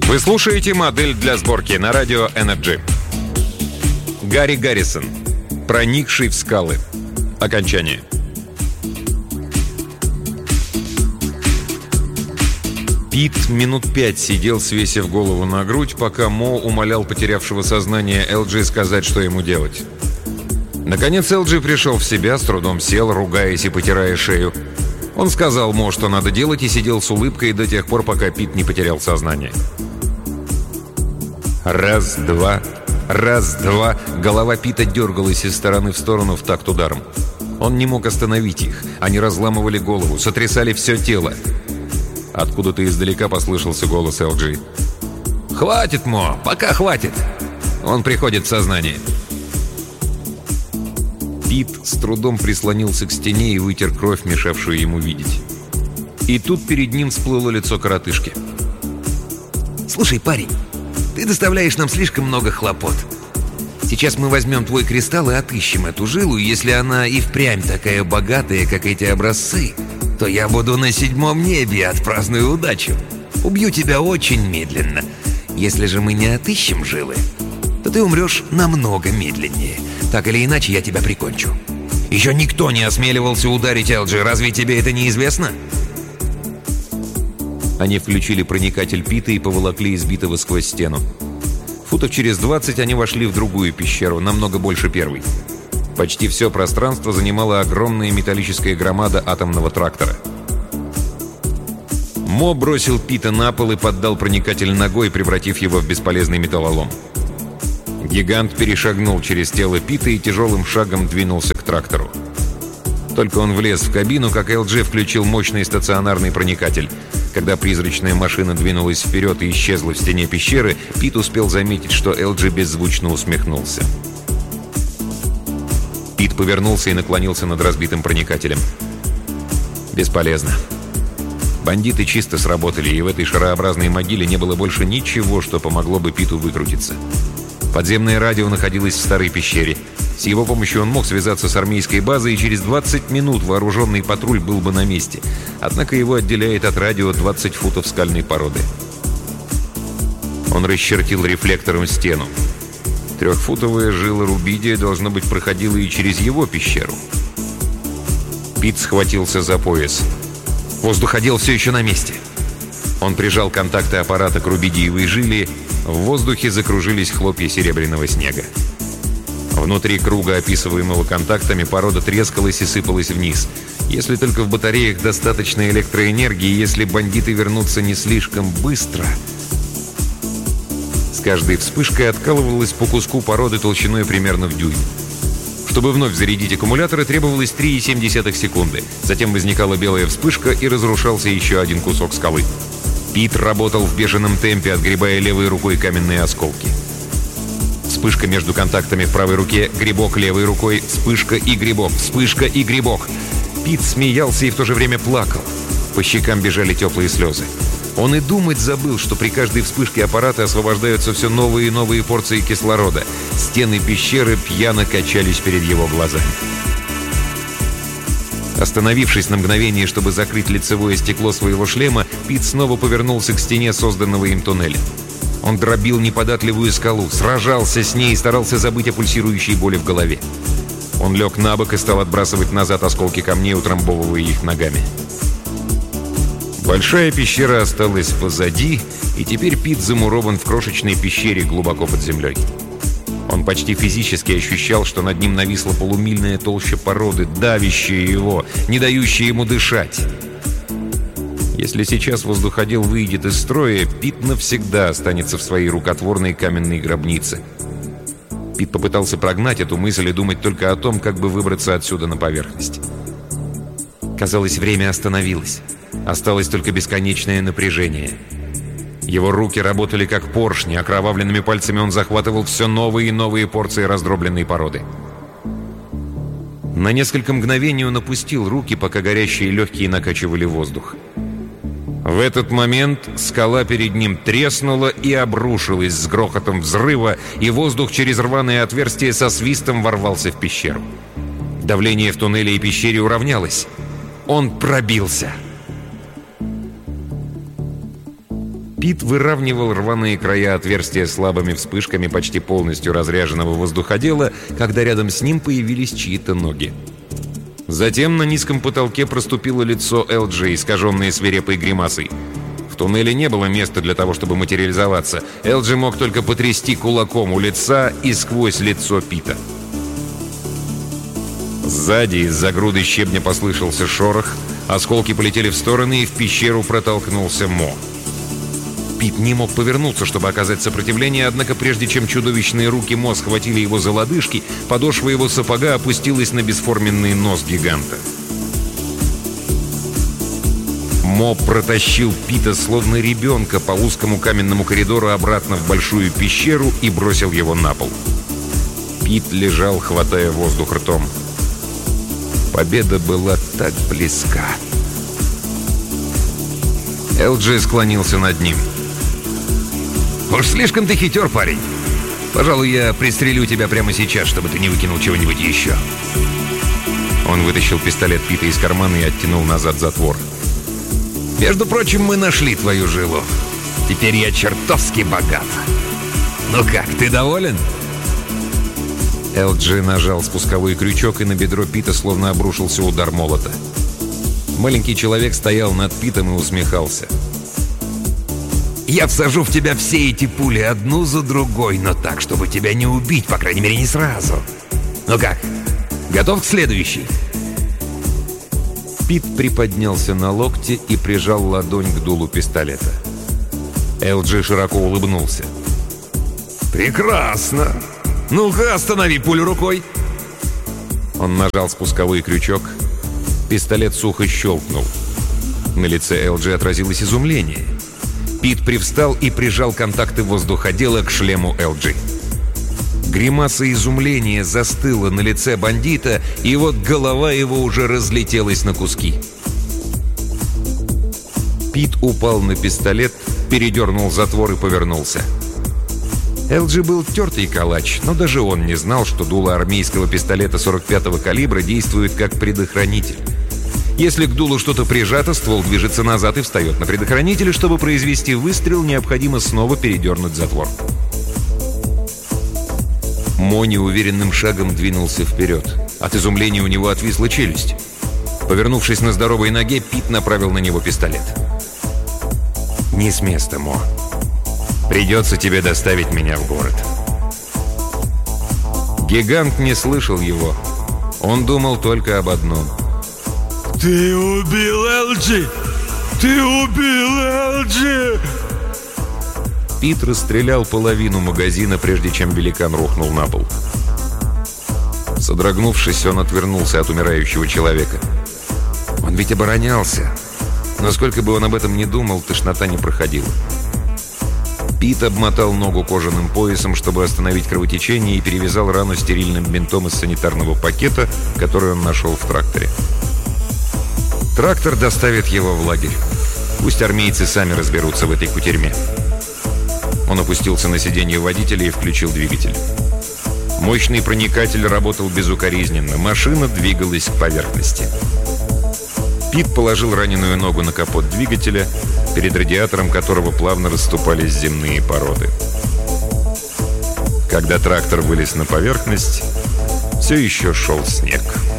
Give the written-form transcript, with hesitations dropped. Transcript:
Вы слушаете «Модель для сборки» на радио Energy. Гарри Гаррисон. «Проникший в скалы». Окончание. Пит минут 5 сидел, свесив голову на грудь, пока Мо умолял потерявшего сознание Элджи сказать, что ему делать. Наконец Элджи пришел в себя, с трудом сел, ругаясь и потирая шею. Он сказал Мо, что надо делать, и сидел с улыбкой до тех пор, пока Пит не потерял сознание. Раз, два. Голова Пита дергалась из стороны в сторону в такт ударом. Он не мог остановить их. Они разламывали голову, сотрясали все тело. Откуда-то издалека послышался голос Элджи. «Хватит, Мо! Пока хватит!» Он приходит в сознание. Пит с трудом прислонился к стене и вытер кровь, мешавшую ему видеть. И тут перед ним всплыло лицо коротышки. «Слушай, парень, ты доставляешь нам слишком много хлопот. Сейчас мы возьмем твой кристалл и отыщем эту жилу, и если она и впрямь такая богатая, как эти образцы, то я буду на 7-м небе и отпраздную удачу. Убью тебя очень медленно. Если же мы не отыщем жилы, то ты умрешь намного медленнее. Так или иначе, я тебя прикончу. Еще никто не осмеливался ударить Элджи. Разве тебе это неизвестно?» Они включили проникатель Пита и поволокли избитого сквозь стену. Футов через 20 они вошли в другую пещеру, намного больше первой. Почти все пространство занимала огромная металлическая громада атомного трактора. Мо бросил Пита на пол и поддал проникатель ногой, превратив его в бесполезный металлолом. Гигант перешагнул через тело Пита и тяжелым шагом двинулся к трактору. Только он влез в кабину, как Элджи включил мощный стационарный проникатель. Когда призрачная машина двинулась вперед и исчезла в стене пещеры, Пит успел заметить, что Элджи беззвучно усмехнулся. Пит повернулся и наклонился над разбитым проникателем. Бесполезно. Бандиты чисто сработали, и в этой шарообразной могиле не было больше ничего, что помогло бы Питу выкрутиться. Подземное радио находилось в старой пещере. С его помощью он мог связаться с армейской базой, и через 20 минут вооруженный патруль был бы на месте. Однако его отделяет от радио 20 футов скальной породы. Он расчертил рефлектором стену. 3-футовая жила рубидия, должно быть, проходила и через его пещеру. Пит схватился за пояс. Воздуходел все еще на месте. Он прижал контакты аппарата к рубидиевой жиле. В воздухе закружились хлопья серебряного снега. Внутри круга, описываемого контактами, порода трескалась и сыпалась вниз. Если только в батареях достаточно электроэнергии, если бандиты вернутся не слишком быстро... С каждой вспышкой откалывалось по куску породы толщиной примерно в дюйм. Чтобы вновь зарядить аккумуляторы, требовалось 3,7 секунды. Затем возникала белая вспышка, и разрушался еще один кусок скалы. Пит работал в бешеном темпе, отгребая левой рукой каменные осколки. Вспышка между контактами в правой руке, грибок левой рукой, вспышка и грибок, вспышка и грибок. Пит смеялся и в то же время плакал. По щекам бежали теплые слезы. Он и думать забыл, что при каждой вспышке аппарата освобождаются все новые и новые порции кислорода. Стены пещеры пьяно качались перед его глазами. Остановившись на мгновение, чтобы закрыть лицевое стекло своего шлема, Пит снова повернулся к стене созданного им туннеля. Он дробил неподатливую скалу, сражался с ней и старался забыть о пульсирующей боли в голове. Он лег на бок и стал отбрасывать назад осколки камней, утрамбовывая их ногами. Большая пещера осталась позади, и теперь Пит замурован в крошечной пещере глубоко под землей. Он почти физически ощущал, что над ним нависла полумильная толща породы, давящая его, не дающая ему дышать. Если сейчас воздуходел выйдет из строя, Пит навсегда останется в своей рукотворной каменной гробнице. Пит попытался прогнать эту мысль и думать только о том, как бы выбраться отсюда на поверхность. Казалось, время остановилось. Осталось только бесконечное напряжение. Его руки работали как поршни, окровавленными пальцами он захватывал все новые и новые порции раздробленной породы. На несколько мгновений он опустил руки, пока горящие легкие накачивали воздух. В этот момент скала перед ним треснула и обрушилась с грохотом взрыва, и воздух через рваное отверстие со свистом ворвался в пещеру. Давление в туннеле и пещере уравнялось. Он пробился. Пит выравнивал рваные края отверстия слабыми вспышками почти полностью разряженного воздуходела, когда рядом с ним появились чьи-то ноги. Затем на низком потолке проступило лицо LG, искаженное свирепой гримасой. В туннеле не было места для того, чтобы материализоваться. LG мог только потрясти кулаком у лица и сквозь лицо Пита. Сзади из-за груды щебня послышался шорох, осколки полетели в стороны, и в пещеру протолкнулся Мо. Пит не мог повернуться, чтобы оказать сопротивление, однако прежде чем чудовищные руки Мо схватили его за лодыжки, подошва его сапога опустилась на бесформенный нос гиганта. Мо протащил Пита, словно ребенка, по узкому каменному коридору обратно в большую пещеру и бросил его на пол. Пит лежал, хватая воздух ртом. Победа была так близка. LG склонился над ним. «Уж слишком ты хитер, парень. Пожалуй, я пристрелю тебя прямо сейчас, чтобы ты не выкинул чего-нибудь еще». Он вытащил пистолет Пита из кармана и оттянул назад затвор. «Между прочим, мы нашли твою жилу. Теперь я чертовски богат. Ну как, ты доволен?» LG нажал спусковой крючок, и на бедро Пита словно обрушился удар молота. Маленький человек стоял над Питом и усмехался. «Я всажу в тебя все эти пули одну за другой, но так, чтобы тебя не убить, по крайней мере, не сразу. Ну как, готов к следующей?» Пит приподнялся на локте и прижал ладонь к дулу пистолета. LG широко улыбнулся. «Прекрасно! Ну-ка, останови пулю рукой!» Он нажал спусковой крючок. Пистолет сухо щелкнул. На лице LG отразилось изумление. Пит привстал и прижал контакты воздуходела к шлему LG. Гримаса изумления застыла на лице бандита, и вот голова его уже разлетелась на куски. Пит упал на пистолет, передернул затвор и повернулся. LG был тертый калач, но даже он не знал, что дуло армейского пистолета 45-го калибра действует как предохранитель. Если к дулу что-то прижато, ствол движется назад и встает на предохранителе. Чтобы произвести выстрел, необходимо снова передернуть затвор. Мо неуверенным шагом двинулся вперед. От изумления у него отвисла челюсть. Повернувшись на здоровой ноге, Пит направил на него пистолет. «Не с места, Мо. Придется тебе доставить меня в город». Гигант не слышал его. Он думал только об одном. «Ты убил LG! Ты убил LG!» Пит расстрелял половину магазина, прежде чем великан рухнул на пол. Содрогнувшись, он отвернулся от умирающего человека. Он ведь оборонялся. Но сколько бы он об этом ни думал, тошнота не проходила. Пит обмотал ногу кожаным поясом, чтобы остановить кровотечение, и перевязал рану стерильным бинтом из санитарного пакета, который он нашел в тракторе. Трактор доставит его в лагерь. Пусть армейцы сами разберутся в этой кутерьме. Он опустился на сиденье водителя и включил двигатель. Мощный проникатель работал безукоризненно. Машина двигалась к поверхности. Пит положил раненую ногу на капот двигателя, перед радиатором которого плавно расступались земные породы. Когда трактор вылез на поверхность, все еще шел снег.